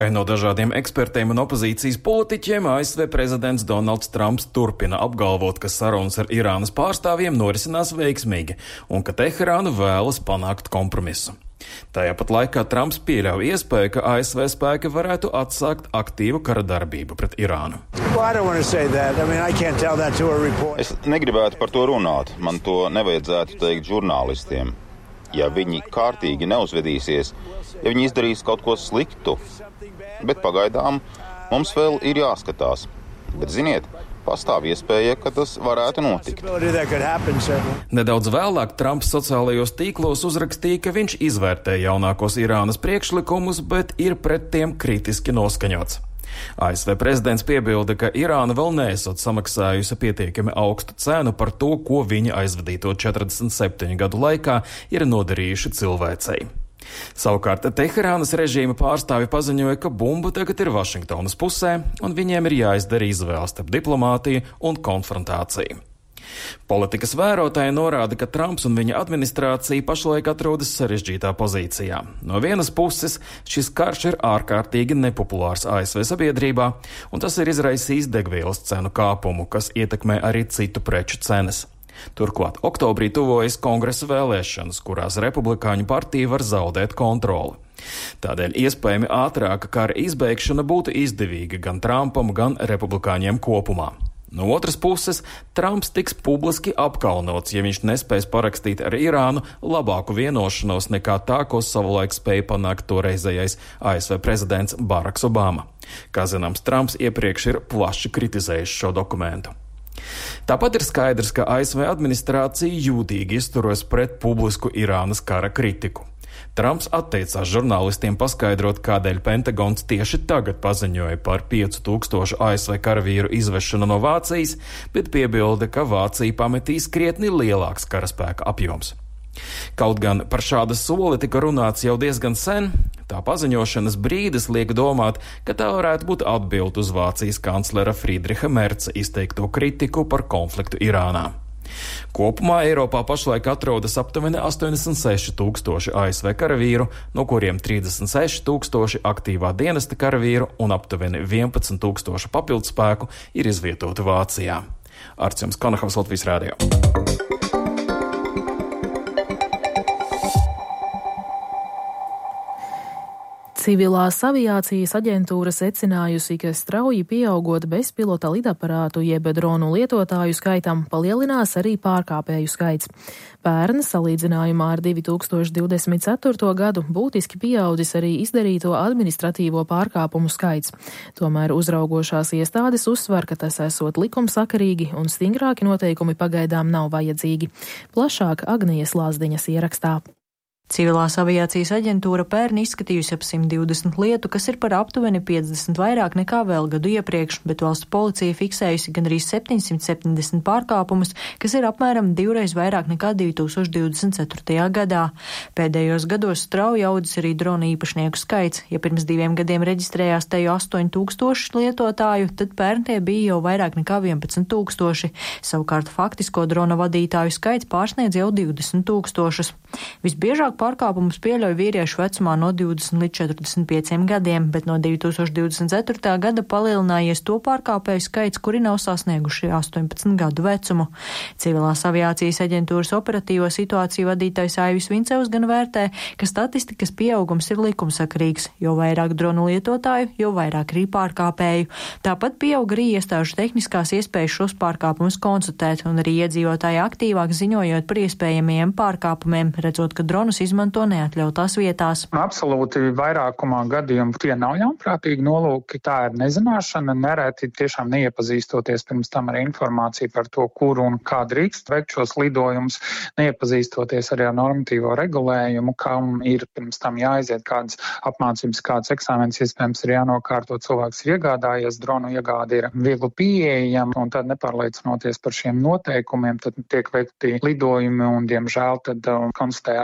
No dažādiem ekspertiem un opozīcijas politiķiem ASV prezidents Donalds Trumps turpina apgalvot, ka sarunas ar Irānas pārstāvjiem norisinās veiksmīgi un ka Teherāna vēlas panākt kompromisu. Tajā pat laikā Trumps pieļauj iespēju, ka ASV spēki varētu atsākt aktīvu kara darbību pret Irānu. Es negribētu par to runāt. Man to nevajadzētu teikt žurnālistiem. Ja viņi kārtīgi neuzvedīsies, ja viņi izdarīs kaut ko sliktu. Bet pagaidām mums vēl ir jāskatās. Bet ziniet, pastāv iespēja, ka tas varētu notikt. Nedaudz vēlāk Trumps sociālajos tīklos uzrakstīja, ka viņš izvērtē jaunākos Irānas priekšlikumus, bet ir pret tiem kritiski noskaņots. ASV prezidents piebilda, ka Irāna vēl neesot samaksājusi pietiekami augstu cenu par to, ko viņa aizvadīto 47 gadu laikā ir nodarījuši cilvēcei. Savukārt Teherānas režīma pārstāvi paziņoja, ka bumba tagad ir Vašingtonas pusē un viņiem ir jāizdara izvēle starp diplomātiju un konfrontāciju. Politikas vērotāji norāda, ka Trumps un viņa administrācija pašlaik atrodas sarežģītā pozīcijā. No vienas puses, šis karš ir ārkārtīgi nepopulārs ASV sabiedrībā, un tas ir izraisījis degvielas cenu kāpumu, kas ietekmē arī citu preču cenas. Turklāt oktobrī tuvojas kongresa vēlēšanas, kurās republikāņu partija var zaudēt kontroli. Tādēļ iespējami ātrāka kara izbeigšana būtu izdevīga gan Trumpam, gan republikāņiem kopumā. No otras puses, Trumps tiks publiski apkaunots, ja viņš nespēs parakstīt ar Irānu labāku vienošanos nekā tā, ko savulaik spēja panākt toreizējais ASV prezidents Baraks Obama. Kā zināms, Trumps iepriekš ir plaši kritizējis šo dokumentu. Tāpat ir skaidrs, ka ASV administrācija jūtīgi izturos pret publisku Irānas kara kritiku. Trumps atteicās žurnālistiem paskaidrot, kādēļ Pentagons tieši tagad paziņoja par 5000 ASV karavīru izvešanu no Vācijas, bet piebilda, ka Vācija pametīs krietni lielāks karaspēka apjoms. Kaut gan par šādu soli tika runāts jau diezgan sen, tā paziņošanas brīdis liek domāt, ka tā varētu būt atbilde uz Vācijas kanclera Friedriha Merca izteikto kritiku par konfliktu Irānā. Kopumā Eiropā pašlaik atrodas aptuveni 86 000 ASV karavīru, no kuriem 36 000 aktīvā dienesta karavīru un aptuveni 11 000 papildspēku ir izvietoti Vācijā. Arcjums Konahavs, Latvijas Rādio. Civilās aviācijas aģentūra secinājusi, ka strauji pieaugot bezpilota lidaparātu jeb dronu lietotāju skaitam, palielinās arī pārkāpēju skaits. Pērn salīdzinājumā ar 2024. gadu būtiski pieaudzis arī izdarīto administratīvo pārkāpumu skaits. Tomēr uzraugošās iestādes uzsver, ka tas esot likumsakarīgi un stingrāki noteikumi pagaidām nav vajadzīgi. Plašāk Agnijas Lāsdiņas ierakstā. Civilās aviācijas aģentūra pērn izskatījusi ap 120 lietu, kas ir par aptuveni 50 vairāk nekā vēl gadu iepriekš, bet valsts policija fiksējusi gandrīz 770 pārkāpumus, kas ir apmēram divreiz vairāk nekā 2024. gadā. Pēdējos gados strauji audzis arī drona īpašnieku skaits. Ja pirms 2 gadiem reģistrējās te jau 8000 lietotāju, tad pērn tie bija jau vairāk nekā 11 000. Savukārt faktisko drona vadītāju skaits pārsniedz jau 20 000. Visbiežāk pārkāpumus pieļauj vīriešu vecumā no 20 līdz 45 gadiem, bet no 2024. gada palielinājies to pārkāpēju skaits, kuri nav sasnieguši 18 gadu vecumu. Civilās aviācijas aģentūras operatīvo situāciju vadītājs Aivis Vincevs gan vērtē, ka statistikas pieaugums ir likumsakarīgs, jo vairāk dronu lietotāju, jo vairāk arī pārkāpēju. Tāpat pieaug arī iestāžu tehniskās iespējas šos pārkāpumus konstatēt un arī iedzīvotāji aktīvāk ziņojot par iespējamiem pārkāpumiem, redzot, ka dronus izmanto neatļautās vietās. Absolūti vairākumā gadījumu tie nav ļaunprātīgi nolūki, tā ir nezināšana, nereti tiešām neiepazīstoties pirms tam ar informāciju par to, kur un kā drīkst veikt šos lidojumus, neiepazīstoties arī ar normatīvo regulējumu, kam ir pirms tam jāaiziet kādas apmācības, kāds eksāmens iespējams ir jānokārto, cilvēks ir iegādājies, dronu iegāde ir viegli pieejama, un tad nepārliecinoties par šiem noteikumiem, tad tiek veikti lidojumi, un diemžēl tad konstatē arī, ka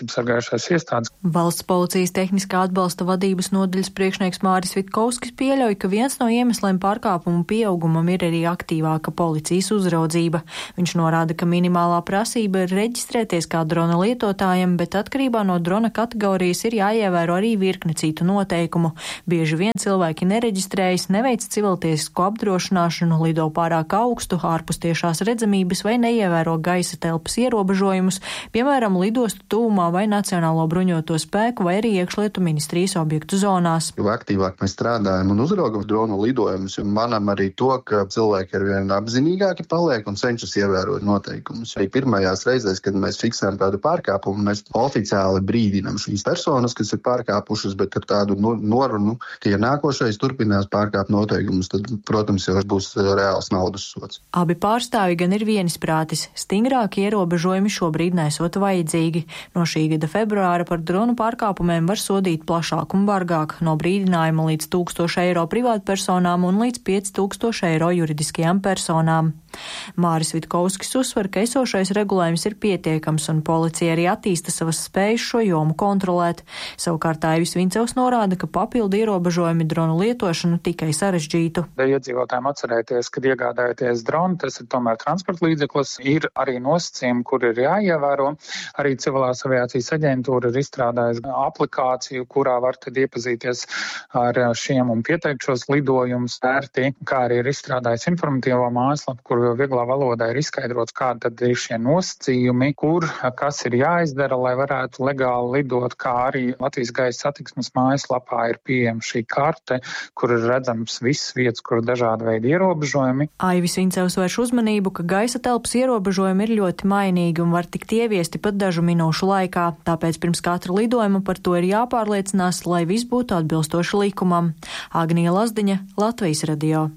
tiesības sargājušās iestādes. Valsts policijas tehniskā atbalsta vadības nodaļas priekšnieks Māris Vitkovskis pieļauj, ka viens no iemesliem pārkāpumu pieaugumam ir arī aktīvāka policijas uzraudzība. Viņš norāda, ka minimālā prasība ir reģistrēties kā drona lietotājiem, bet atkarībā no drona kategorijas ir jāievēro arī virkne citu noteikumu. Bieži vien cilvēki nereģistrējas, neveic civiltiesisku apdrošināšanu, lido pārāk augstu, ārpus tiešās redzamības vai neievēro gaisa telpas ierobežojumus, piemēram, lidostu tuvumā vai Nacionālo bruņoto spēku vai arī iekšlietu ministrijas objektu zonās. Jo aktīvāk mēs strādājam un uzraugam dronu lidojumus, un manam arī to, ka cilvēki arvien apzinīgāki paliek un cenšas ievērot noteikumus. Arī pirmajās reizēs, kad mēs fiksējam kādu pārkāpumu, mēs oficiāli brīdinam šīs personas, kas ir pārkāpušas, bet ar tādu norunu, ka ja nākošais turpinās pārkāpt noteikumus, tad, protams, jau būs reāls naudas sods. Abi pārstāvi gan ir vienisprātis. Stingrāki ierobežojumi šobrīd nesot vajadzīgi. No šī gada februāra par dronu pārkāpumiem var sodīt plašāk un bargāk, no brīdinājuma līdz 1000 eiro privātpersonām un līdz 5000 eiro juridiskajām personām. Māris Vitkovskis uzsver, ka esošais regulējums ir pietiekams un policija arī attīsta savas spējas šo jomu kontrolēt. Savukārt Aivis Vincevs norāda, ka papildu ierobežojumi dronu lietošanu tikai sarežģītu. Iedzīvotājiem atcerēties, kad iegādājoties dronu, tas ir tomēr transporta līdzeklis, ir arī nosacījumi, kur ir jāievēro. Arī Civilās aviācijas aģentūra ir izstrādājusi aplikāciju, kurā var tad iepazīties ar šiem un pieteikt šos lidojumus ērti, kā arī ir izstrādājis informatīvo mājaslapu, kur vieglā valodā ir izskaidrots, kādi tad ir šie nosacījumi, kur kas ir jāizdara, lai varētu legāli lidot, kā arī Latvijas gaisa satiksmes mājaslapā ir pieejama šī karte, kur ir redzams visas vietas, kur ir dažādi veidi ierobežojumi. Aivis Vincevs vērš uzmanību, ka gaisa telpas ierobežojumi ir ļoti mainīgi un var tikt ieviesti pat dažu minūšu laikā, tāpēc pirms katra lidojuma par to ir jāpārliecinās, lai viss būtu atbilstoši likumam. Agnija Lazdiņa, Latvijas radio.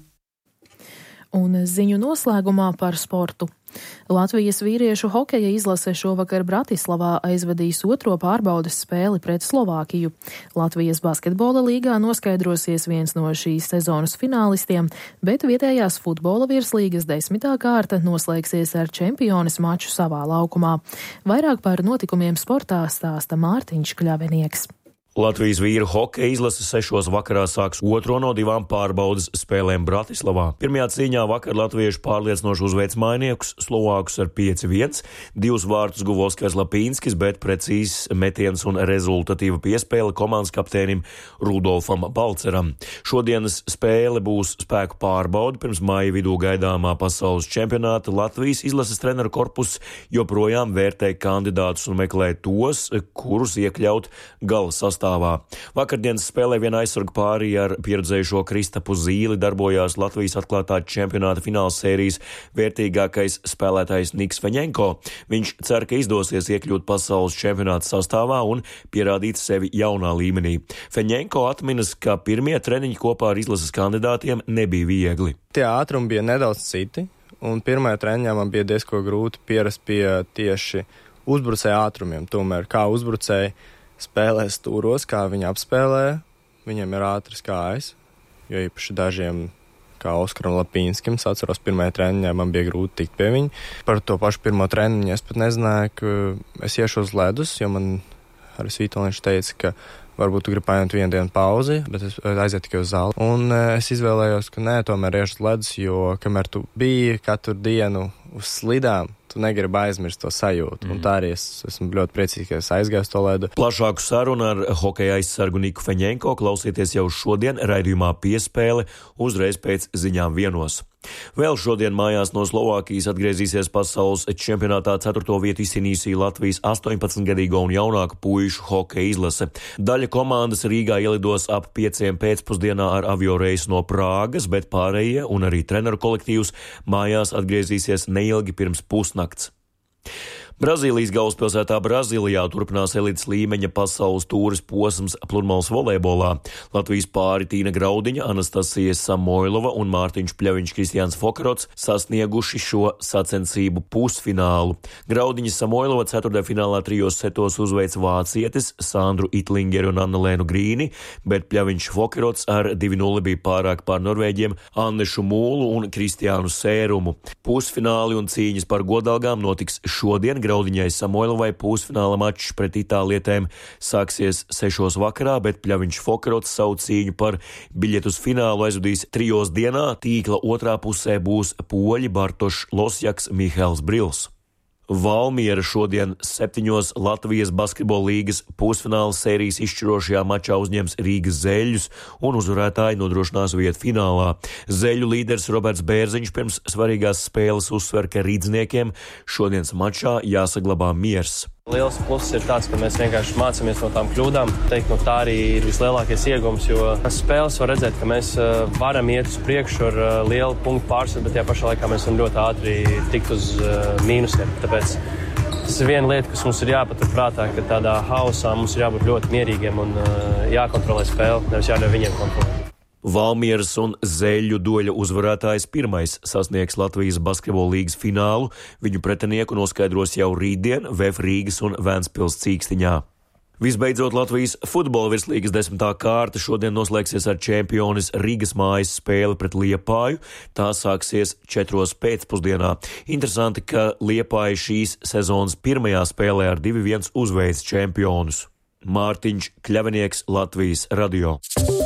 Un ziņu noslēgumā par sportu. Latvijas vīriešu hokeja izlase šovakar Bratislavā aizvadīs otro pārbaudes spēli pret Slovākiju. Latvijas basketbola līgā noskaidrosies viens no šīs sezonas finālistiem, bet vietējās futbola virslīgas 10. kārta noslēgsies ar čempiones maču savā laukumā. Vairāk par notikumiem sportā stāsta Mārtiņš Kļavinieks. Latvijas vīru hokeja izlase 6 vakarā sāks otro no 2 pārbaudes spēlēm Bratislavā. Pirmajā cīņā vakar latvieši pārliecinoši uzveic mainiekus, Slovākus ar 5-1, 2 vārtus guva Oskars Lapīnskis, bet precīzs metiens un rezultatīva piespēle komandas kapteinim Rudolfam Balceram. Šodienas spēle būs spēku pārbaude pirms maija vidū gaidāmā pasaules čempionāta. Latvijas izlases treneru korpus joprojām vērtē kandidātus un meklē tos, kurus iekļaut gala sastāvā. Vakardienas spēlē viena aizsargu pārī ar pieredzējušo Kristapu Zīli darbojās Latvijas atklātā čempionāta fināla sērijas vērtīgākais spēlētājs Niks Feņenko. Viņš cer, ka izdosies iekļūt pasaules čempionāta sastāvā un pierādīt sevi jaunā līmenī. Feņenko atminas, ka pirmie treniņi kopā ar izlases kandidātiem nebija viegli. Tie ātrumi bija nedaudz citi, un pirmajā treniņā man bija diezko grūti pierast pie tieši uzbrucēja ātrumiem. Tomēr kā uzbrucēji spēlē stūros, kā viņi apspēlē, viņiem ir ātras kājas, jo īpaši dažiem, kā Oskaram Lapīnskim, es atceros pirmajā treniņā, man bija grūti tikt pie viņa. Par to pašu pirmo treniņu es pat nezināju, ka es iešu uz ledus, jo man arī Svītoliņš teica, ka varbūt tu gribi paņemt 1 dienu pauzi, bet es aizietu tikai uz zāli. Un es izvēlējos, ka nē, tomēr iešu uz ledus, jo kamēr tu biji katru dienu uz slidām, tu negribi aizmirst to sajūtu. Un tā arī es esmu ļoti priecīgs, ka es aizgāju to ledu. Plašāku sarunu ar hokeja aizsargu Niku Feņenko klausieties jau šodien raidījumā Piespēle uzreiz pēc ziņām 1. Vēl šodien mājās no Slovākijas atgriezīsies pasaules čempionātā 4. vietu izcīnījusī Latvijas 18-gadīgo un jaunāku puišu hokeja izlase. Daļa komandas Rīgā ielidos ap 5 pēcpusdienā ar avioreisu no Prāgas, bet pārējie un arī treneru kolektīvs mājās atgriezīsies neilgi pirms pusnakts. Brazīlijas galvaspilsētā Brazīlijā turpinās elites līmeņa pasaules tūres posms pludmales volejbolā. Latvijas pāri Tīna Graudiņa, Anastasija Samoilova un Mārtiņš Pļaviņš Kristiāns Fokarots sasnieguši šo sacensību pusfinālu. Graudiņa Samoilova 4. finālā 3 setos uzveic vācietis Sandru Itlingeri un Annelēnu Grīni, bet Pļaviņš Fokarots ar 2-0 bija pārāk pār norvēģiem Annešu Mūlu un Kristiānu Sērumu. Pusfināli un cīņas par godalgām notiks šodien Graudiņai Samoilovai pusfināla mačs pret itālietēm sāksies 6 vakarā, bet Pļaviņš Fokarots savu cīņu par biļetu uz finālu aizvadīs 3 dienā. Tīkla otrā pusē būs poļi Bartošs Losjaks, Mihails Brils. Valmiera šodien 7 Latvijas basketbola līgas pusfināla sērijas izšķirošajā mačā uzņems Rīgas Zeļļus un uzvarētāji nodrošinās vietu finālā. Zeļļu līderis Roberts Bērziņš pirms svarīgās spēles uzsver, ka rīdzniekiem šodienas mačā jāsaglabā miers. Liels pluss ir tāds, ka mēs vienkārši mācāmies no tām kļūdām. Teikt, no tā arī ir vislielākais iegums, jo spēles var redzēt, ka mēs varam iet uz priekšu ar lielu punktu pārsvaru, bet tajā pašā laikā mēs varam ļoti ātri tikt uz mīnusiem. Tāpēc tas ir viena lieta, kas mums ir jāpatur prātā, ka tādā hausā mums ir jābūt ļoti mierīgiem un jākontrolē spēle, nevis jāļauj viņiem kontrolēt. Valmieras un Zeļļu dueļa uzvarētājs pirmais sasniegs Latvijas basketbola līgas finālu. Viņu pretinieku noskaidros jau rītdien VF Rīgas un Vēnspils Cīkstiņā. Visbeidzot, Latvijas futbola virslīgas 10. kārta šodien noslēgsies ar čempionis Rīgas mājas spēli pret Liepāju. Tā sāksies 4 pēcpusdienā. Interesanti, ka Liepāja šīs sezonas pirmajā spēlē ar 2-1 uzveic čempionus. Mārtiņš Kļavinieks, Latvijas radio.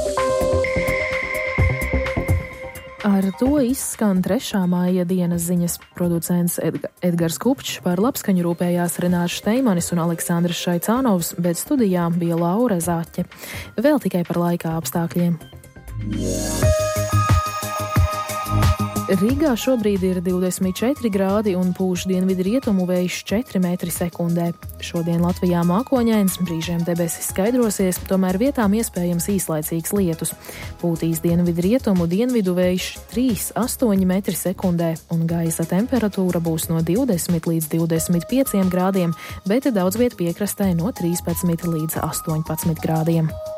Ar to izskan 3. māja dienas ziņas. Producents Edgars Kupčs, par labskaņu rūpējās Renārs Šteimanis un Aleksandrs Šaicānovs, bet studijā bija Laura Zaķe. Vēl tikai par laika apstākļiem. Rīgā šobrīd ir 24 grādi un pūš dienvidu rietumu vējš 4 metri sekundē. Šodien Latvijā mākoņains, brīžiem debesis skaidrosies, tomēr vietām iespējams īslaicīgs lietus. Pūtīs dienvidu rietumu dienvidu vējš 3,8 metri sekundē un gaisa temperatūra būs no 20 līdz 25 grādiem, bet daudz viet piekrastē no 13 līdz 18 grādiem.